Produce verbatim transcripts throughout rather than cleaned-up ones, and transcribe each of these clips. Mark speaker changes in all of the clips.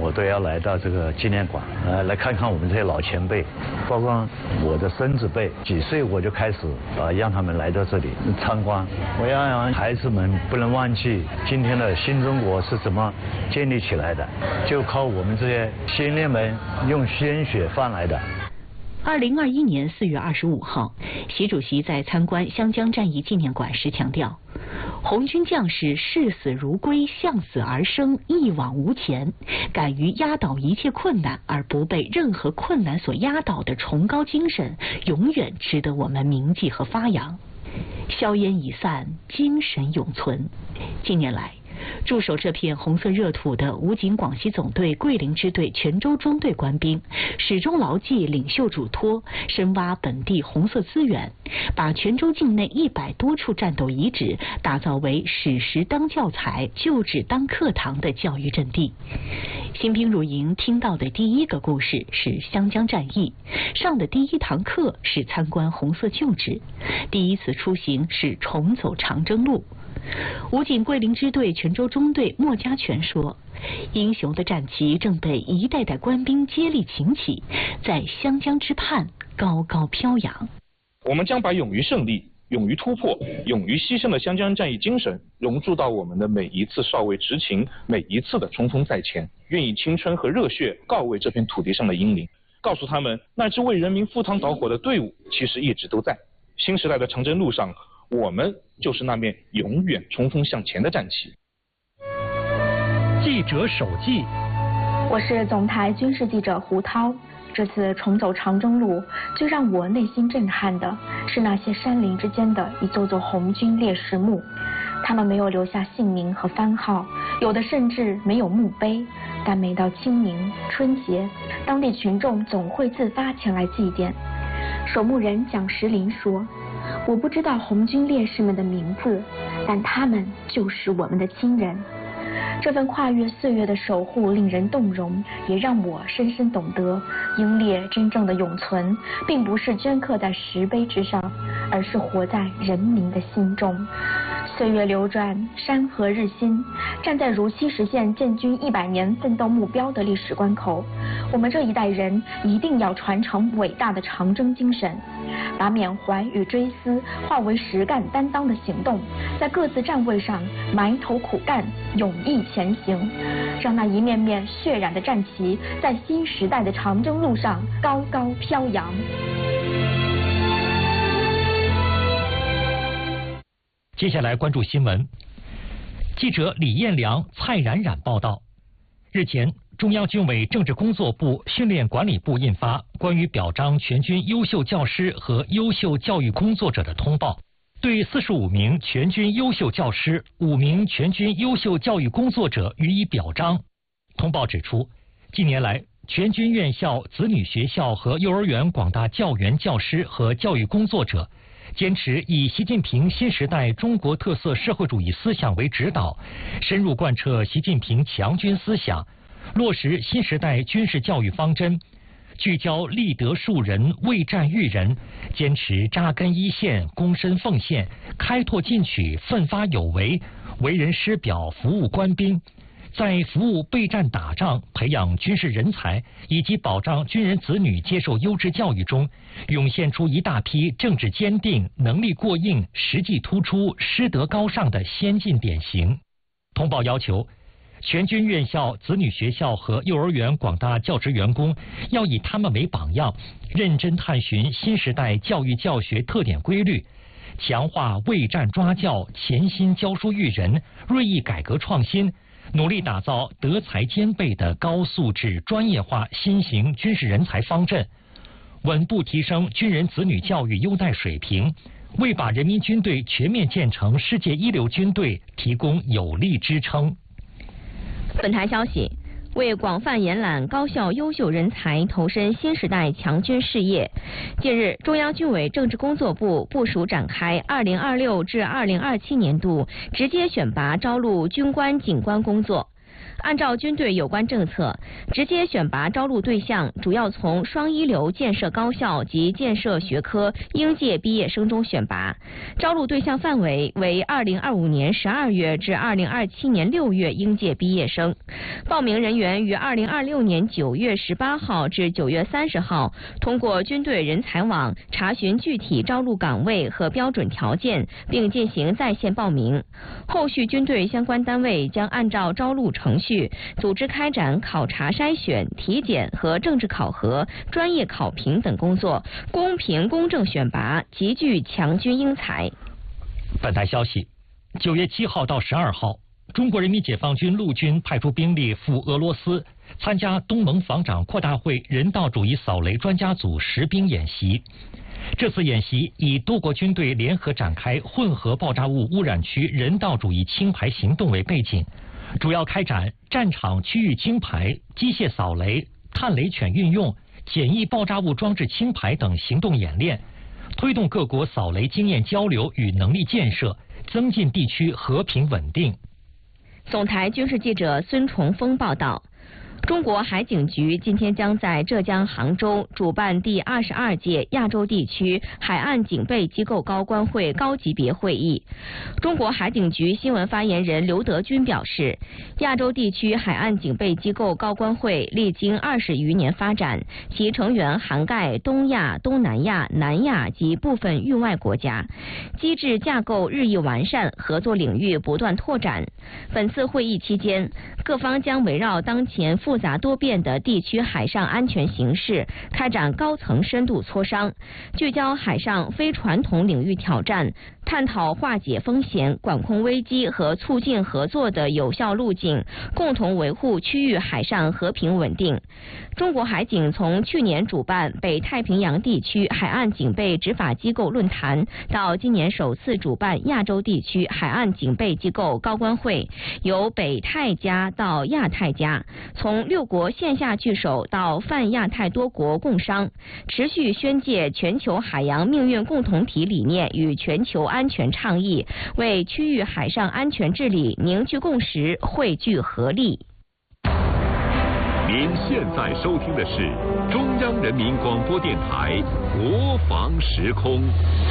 Speaker 1: 我都要来到这个纪念馆，呃，来看看我们这些老前辈，包括我的孙子辈，几岁我就开始啊，让他们来到这里参观。我要让孩子们不能忘记今天的新中国是怎么建立起来的，就靠我们这些先烈们用鲜血换来的。
Speaker 2: 二零二一年四月二十五号，习主席在参观湘江战役纪念馆时强调，红军将士视死如归，向死而生，一往无前，敢于压倒一切困难而不被任何困难所压倒的崇高精神，永远值得我们铭记和发扬。硝烟已散，精神永存。近年来，驻守这片红色热土的武警广西总队桂林支队泉州中队官兵，始终牢记领袖嘱托，深挖本地红色资源，把泉州境内一百多处战斗遗址打造为史实当教材、旧址当课堂的教育阵地。新兵入营听到的第一个故事是湘江战役，上的第一堂课是参观红色旧址，第一次出行是重走长征路。武警桂林支队泉州中队莫家全说，英雄的战旗正被一代代官兵接力擎起，在湘江之畔高高飘扬。
Speaker 3: 我们将把勇于胜利、勇于突破、勇于牺牲的湘江战役精神融入到我们的每一次少尉执勤，每一次的冲锋在前，愿以青春和热血告慰这片土地上的英灵，告诉他们那支为人民赴汤蹈火的队伍其实一直都在。新时代的长征路上，我们就是那面永远冲锋向前的战旗。
Speaker 4: 记者手记，
Speaker 5: 我是总台军事记者胡涛。这次重走长征路，最让我内心震撼的是那些山林之间的一座座红军烈士墓，他们没有留下姓名和番号，有的甚至没有墓碑，但每到清明、春节，当地群众总会自发前来祭奠。守墓人蒋石林说，我不知道红军烈士们的名字，但他们就是我们的亲人。这份跨越岁月的守护令人动容，也让我深深懂得，英烈真正的永存，并不是镌刻在石碑之上，而是活在人民的心中。岁月流转，山河日新，站在如期实现建军一百年奋斗目标的历史关口，我们这一代人一定要传承伟大的长征精神，把缅怀与追思化为实干担当的行动，在各自站位上埋头苦干，勇毅前行，让那一面面血染的战旗在新时代的长征路上高高飘扬。
Speaker 4: 接下来关注新闻。记者李彦良、蔡冉冉报道，日前，中央军委政治工作部训练管理部印发关于表彰全军优秀教师和优秀教育工作者的通报，对四十五名全军优秀教师、五名全军优秀教育工作者予以表彰。通报指出，近年来，全军院校、子女学校和幼儿园广大教员、教师和教育工作者坚持以习近平新时代中国特色社会主义思想为指导，深入贯彻习近平强军思想，落实新时代军事教育方针，聚焦立德树人、为战育人，坚持扎根一线、躬身奉献、开拓进取、奋发有为，为人师表、服务官兵，在服务备战打仗、培养军事人才以及保障军人子女接受优质教育中，涌现出一大批政治坚定、能力过硬、实际突出、师德高尚的先进典型。通报要求，全军院校、子女学校和幼儿园广大教职员工要以他们为榜样，认真探寻新时代教育教学特点规律，强化为战抓教、潜心教书育人、锐意改革创新，努力打造德才兼备的高素质专业化新型军事人才方阵，稳步提升军人子女教育优待水平，为把人民军队全面建成世界一流军队提供有力支撑。
Speaker 6: 本台消息，为广泛延揽高校优秀人才投身新时代强军事业，近日，中央军委政治工作部部署展开二零二六至二零二七年度直接选拔招录军官警官工作。 按照军队有关政策，直接选拔招录对象主要从双一流建设高校及建设学科应届毕业生中选拔，招录对象范围为二零二五年十二月至二零二七年六月应届毕业生。报名人员于二零二六年九月十八号至九月三十号通过军队人才网查询具体招录岗位和标准条件，并进行在线报名。后续军队相关单位将按照招录程序组织开展考察筛选、体检和政治考核、专业考评等工作，公平公正选拔，集聚强军英才。
Speaker 4: 本台消息，九月七号到十二号，中国人民解放军陆军派出兵力赴俄罗斯参加东盟防长扩大会人道主义扫雷专家组实兵演习。这次演习以多国军队联合展开混合爆炸物污染区人道主义清排行动为背景，主要开展战场区域清排、机械扫雷、探雷犬运用、简易爆炸物装置清排等行动演练，推动各国扫雷经验交流与能力建设，增进地区和平稳定。
Speaker 6: 总台军事记者孙崇峰报道。中国海警局今天将在浙江杭州主办第二十二届亚洲地区海岸警备机构高官会高级别会议。中国海警局新闻发言人刘德军表示，亚洲地区海岸警备机构高官会历经二十余年发展，其成员涵盖东亚、东南亚、南亚及部分域外国家，机制架构日益完善，合作领域不断拓展。本次会议期间，各方将围绕当前复杂多变的地区海上安全形势，开展高层深度磋商，聚焦海上非传统领域挑战，探讨化解风险、管控危机和促进合作的有效路径，共同维护区域海上和平稳定。中国海警从去年主办北太平洋地区海岸警备执法机构论坛，到今年首次主办亚洲地区海岸警备机构高官会，由北太加到亚太加，从六国线下聚首到泛亚太多国共商，持续宣介全球海洋命运共同体理念与全球安全倡议，为区域海上安全治理凝聚共识，汇聚合力。
Speaker 7: 您现在收听的是中央人民广播电台国防时空。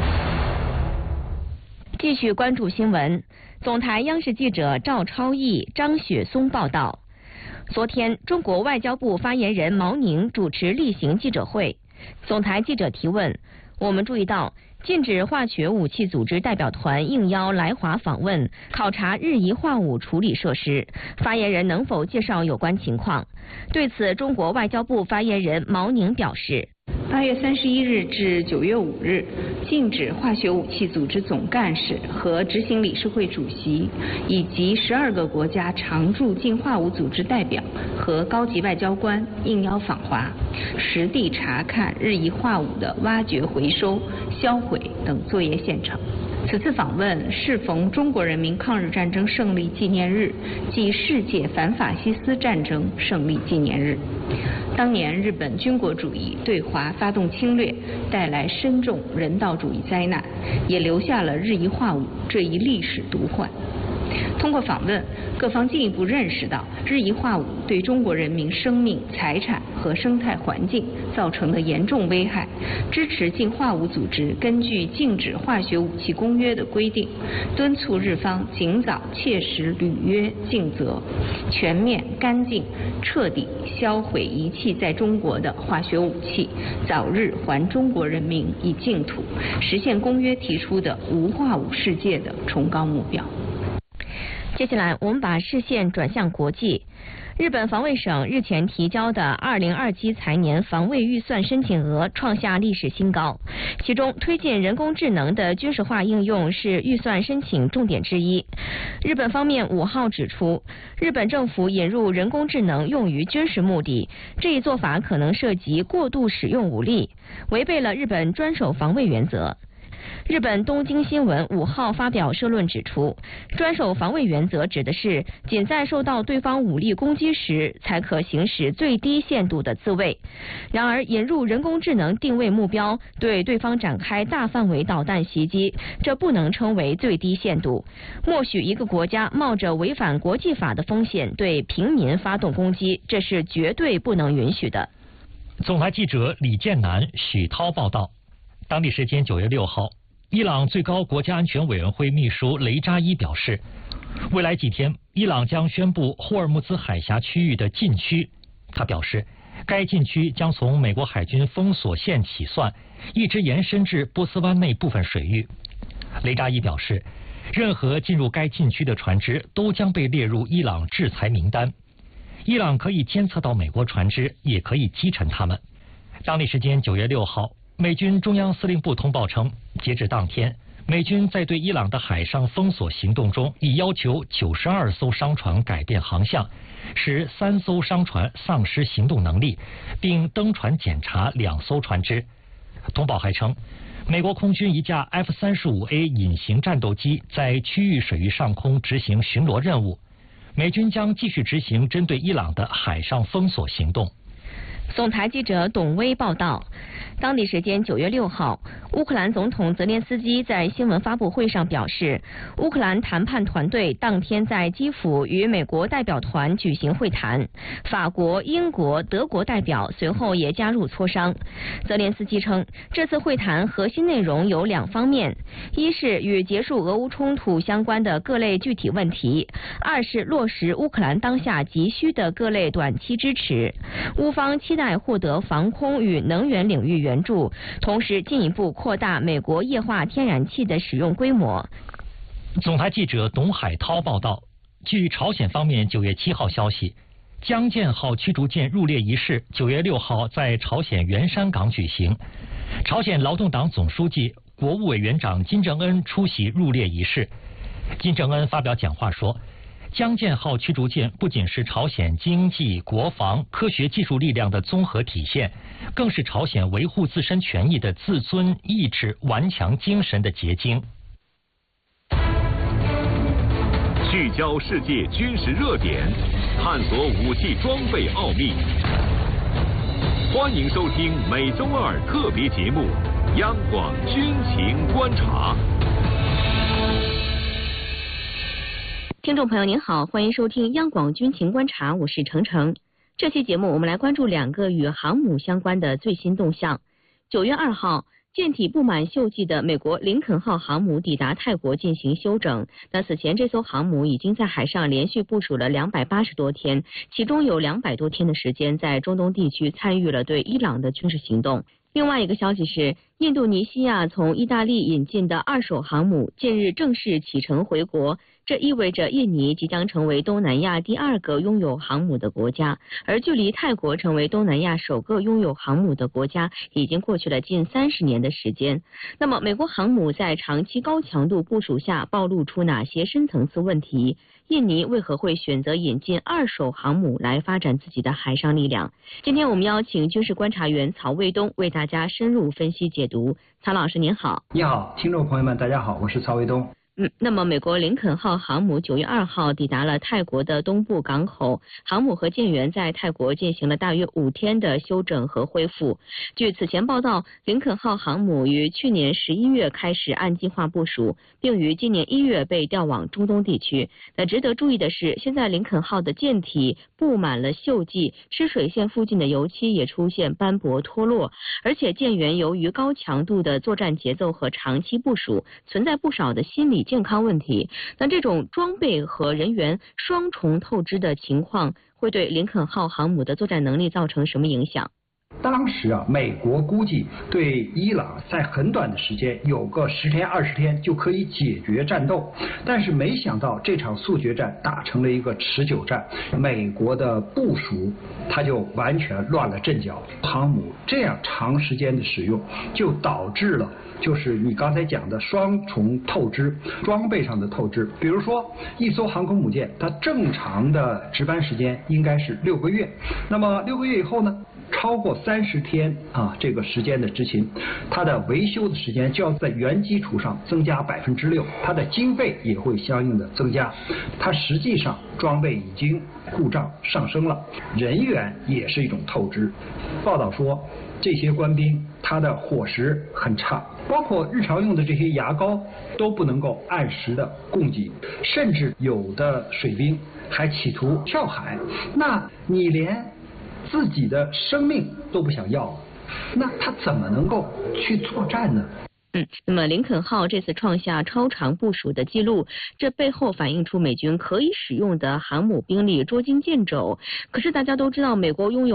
Speaker 6: 继续关注新闻，总台央视记者赵超毅、张雪松报道。昨天，中国外交部发言人毛宁主持例行记者会，总台记者提问：我们注意到，禁止化学武器组织代表团应邀来华访问，考察日仪化武处理设施，发言人能否介绍有关情况？对此，中国外交部发言人毛宁表示。
Speaker 8: 八月三十一日至九月五日，禁止化学武器组织总干事和执行理事会主席以及十二个国家常驻禁化武组织代表和高级外交官应邀访华，实地查看日仪化武的挖掘、回收、销毁等作业现场。此次访问适逢中国人民抗日战争胜利纪念日暨世界反法西斯战争胜利纪念日。当年日本军国主义对华发动侵略，带来深重人道主义灾难，也留下了日仪化武这一历史毒患。通过访问，各方进一步认识到日仪化武对中国人民生命、财产和生态环境造成的严重危害，支持禁化武组织根据《禁止化学武器公约》的规定，敦促日方尽早切实履约尽责，全面、干净、彻底销毁遗弃在中国的化学武器，早日还中国人民以净土，实现公约提出的无化武世界的崇高目标。
Speaker 6: 接下来，我们把视线转向国际。日本防卫省日前提交的二零二七财年防卫预算申请额创下历史新高，其中推进人工智能的军事化应用是预算申请重点之一。日本方面五号指出，日本政府引入人工智能用于军事目的，这一做法可能涉及过度使用武力，违背了日本专守防卫原则。 日本东京新闻五号发表社论指出，专守防卫原则指的是仅在受到对方武力攻击时才可行使最低限度的自卫。然而，引入人工智能定位目标，对对方展开大范围导弹袭击，这不能称为最低限度。默许一个国家冒着违反国际法的风险对平民发动攻击，这是绝对不能允许的。
Speaker 4: 总台记者李建南、许涛报道。当地时间九月六号，伊朗最高国家安全委员会秘书雷扎伊表示，未来几天，伊朗将宣布霍尔木兹海峡区域的禁区。他表示，该禁区将从美国海军封锁线起算，一直延伸至波斯湾内部分水域。雷扎伊表示，任何进入该禁区的船只都将被列入伊朗制裁名单。伊朗可以监测到美国船只，也可以击沉它们。当地时间九月六号，美军中央司令部通报称，截至当天，美军在对伊朗的海上封锁行动中，已要求九十二艘商船改变航向，使三艘商船丧失行动能力，并登船检查两艘船只。通报还称，美国空军一架 F 三十五 A 隐形战斗机在区域水域上空执行巡逻任务。美军将继续执行针对伊朗的海上封锁行动。
Speaker 6: 总台记者董威报道，当地时间九月六号，乌克兰总统泽连斯基在新闻发布会上表示，乌克兰谈判团队当天在基辅与美国代表团举行会谈，法国、英国、德国代表随后也加入磋商。泽连斯基称，这次会谈核心内容有两方面，一是与结束俄乌冲突相关的各类具体问题，二是落实乌克兰当下急需的各类短期支持。乌方期待获得防空与能源领域援助，同时进一步扩大美国液化天然气的使用规模。
Speaker 4: 总台记者董海涛报道，据朝鲜方面九月七号消息，江舰号驱逐舰入列仪式九月六号在朝鲜元山港举行。朝鲜劳动党总书记、国务委员长金正恩出席入列仪式。金正恩发表讲话说，江舰号驱逐舰不仅是朝鲜经济、国防、科学技术力量的综合体现，更是朝鲜维护自身权益的自尊、意志、顽强精神的结晶。
Speaker 7: 聚焦世界军事热点，探索武器装备奥秘。欢迎收听每周二特别节目《央广军情观察》。
Speaker 6: 听众朋友您好，欢迎收听央广军情观察，我是程程。这期节目我们来关注两个与航母相关的最新动向。九月二号，舰体布满锈迹的美国林肯号航母抵达泰国进行休整。那此前这艘航母已经在海上连续部署了两百八十多天，其中有两百多天的时间在中东地区参与了对伊朗的军事行动。另外一个消息是，印度尼西亚从意大利引进的二手航母近日正式启程回国，这意味着印尼即将成为东南亚第二个拥有航母的国家，而距离泰国成为东南亚首个拥有航母的国家已经过去了近三十年的时间。那么，美国航母在长期高强度部署下暴露出哪些深层次问题？印尼为何会选择引进二手航母来发展自己的海上力量？今天我们邀请军事观察员曹卫东为大家深入分析解读。曹老师您好。
Speaker 9: 你好，听众朋友们大家好，我是曹卫东。
Speaker 6: 嗯，那么美国林肯号航母九月二号抵达了泰国的东部港口，航母和舰员在泰国进行了大约五天的休整和恢复。据此前报道，林肯号航母于去年十一月开始按计划部署，并于今年一月被调往中东地区。那值得注意的是，现在林肯号的舰体布满了锈迹，吃水线附近的油漆也出现斑驳脱落，而且舰员由于高强度的作战节奏和长期部署，存在不少的心理健康问题。那这种装备和人员双重透支的情况，会对林肯号航母的作战能力造成什么影响？
Speaker 9: 当时啊，美国估计对伊朗在很短的时间，有个十天二十天就可以解决战斗，但是没想到这场速决战打成了一个持久战，美国的部署它就完全乱了阵脚。航母这样长时间的使用，就导致了就是你刚才讲的双重透支，装备上的透支。比如说一艘航空母舰，它正常的值班时间应该是六个月，那么六个月以后呢， 超过三十天啊这个时间的执勤，它的维修的时间就要在原基础上增加百分之六，它的经费也会相应的增加。它实际上装备已经故障上升了，人员也是一种透支。报道说，这些官兵他的伙食很差，包括日常用的这些牙膏都不能够按时的供给，甚至有的水兵还企图跳海。那你连自己的生命都不想要，那他怎么能够去作战呢？
Speaker 6: 嗯，那么林肯号这次创下超长部署的记录，这背后反映出美军可以使用的航母兵力捉襟见肘。可是大家都知道，美国拥有